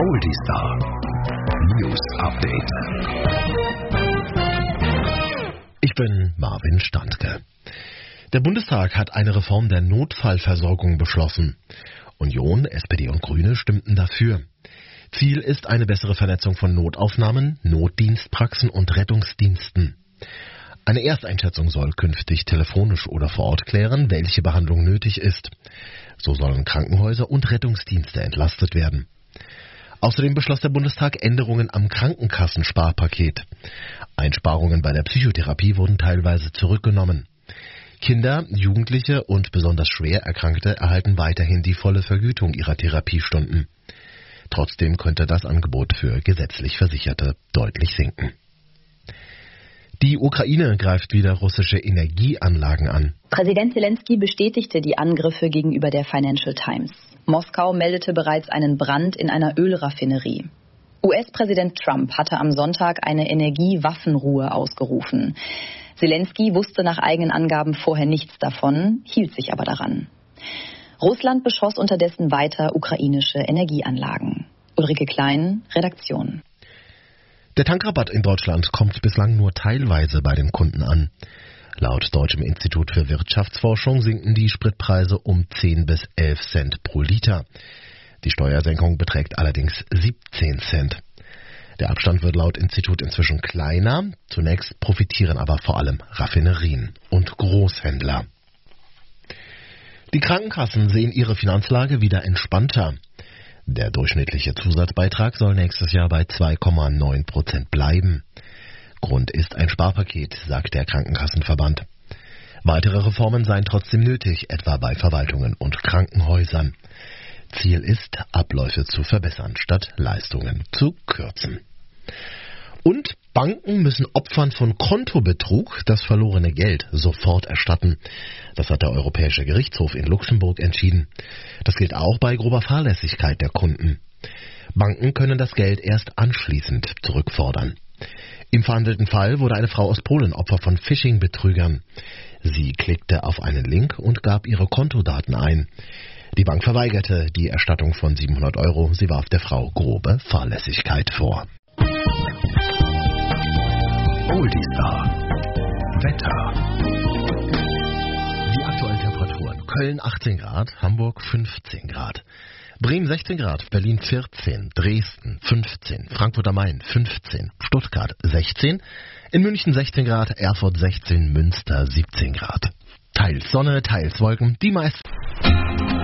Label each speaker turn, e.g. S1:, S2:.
S1: Oldistar News Update. Ich bin Marvin Standke. Der Bundestag hat eine Reform der Notfallversorgung beschlossen. Union, SPD und Grüne stimmten dafür. Ziel ist eine bessere Vernetzung von Notaufnahmen, Notdienstpraxen und Rettungsdiensten. Eine Ersteinschätzung soll künftig telefonisch oder vor Ort klären, welche Behandlung nötig ist. So sollen Krankenhäuser und Rettungsdienste entlastet werden. Außerdem beschloss der Bundestag Änderungen am Krankenkassensparpaket. Einsparungen bei der Psychotherapie wurden teilweise zurückgenommen. Kinder, Jugendliche und besonders schwer Erkrankte erhalten weiterhin die volle Vergütung ihrer Therapiestunden. Trotzdem könnte das Angebot für gesetzlich Versicherte deutlich sinken. Die Ukraine greift wieder russische Energieanlagen an.
S2: Präsident Zelensky bestätigte die Angriffe gegenüber der Financial Times. Moskau meldete bereits einen Brand in einer Ölraffinerie. US-Präsident Trump hatte am Sonntag eine Energiewaffenruhe ausgerufen. Zelensky wusste nach eigenen Angaben vorher nichts davon, hielt sich aber daran. Russland beschoss unterdessen weiter ukrainische Energieanlagen. Ulrike Klein, Redaktion.
S1: Der Tankrabatt in Deutschland kommt bislang nur teilweise bei den Kunden an. Laut Deutschem Institut für Wirtschaftsforschung sinken die Spritpreise um 10 bis 11 Cent pro Liter. Die Steuersenkung beträgt allerdings 17 Cent. Der Abstand wird laut Institut inzwischen kleiner. Zunächst profitieren aber vor allem Raffinerien und Großhändler. Die Krankenkassen sehen ihre Finanzlage wieder entspannter. Der durchschnittliche Zusatzbeitrag soll nächstes Jahr bei 2,9% bleiben. Grund ist ein Sparpaket, sagt der Krankenkassenverband. Weitere Reformen seien trotzdem nötig, etwa bei Verwaltungen und Krankenhäusern. Ziel ist, Abläufe zu verbessern, statt Leistungen zu kürzen. Und Banken müssen Opfern von Kontobetrug das verlorene Geld sofort erstatten. Das hat der Europäische Gerichtshof in Luxemburg entschieden. Das gilt auch bei grober Fahrlässigkeit der Kunden. Banken können das Geld erst anschließend zurückfordern. Im verhandelten Fall wurde eine Frau aus Polen Opfer von Phishing-Betrügern. Sie klickte auf einen Link und gab ihre Kontodaten ein. Die Bank verweigerte die Erstattung von 700 €. Sie warf der Frau grobe Fahrlässigkeit vor. Oldistar Wetter. Die aktuellen Temperaturen: Köln 18 Grad, Hamburg 15 Grad, Bremen 16 Grad, Berlin 14, Dresden 15, Frankfurt am Main 15, Stuttgart 16, in München 16 Grad, Erfurt 16, Münster 17 Grad. Teils Sonne, teils Wolken, die meisten